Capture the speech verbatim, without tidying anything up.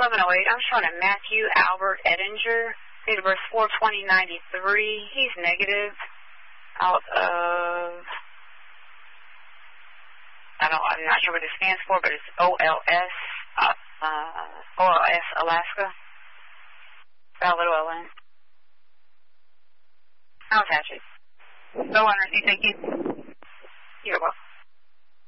seven oh eight. I'm showing a Matthew Albert Edinger. Date of birth four twenty ninety-three. He's negative. Out of, I don't, I'm not sure what it stands for, but it's O L S, uh, uh, O L S Alaska. Got a little O N. I'll attach it. So, Honor, thank you. You're welcome.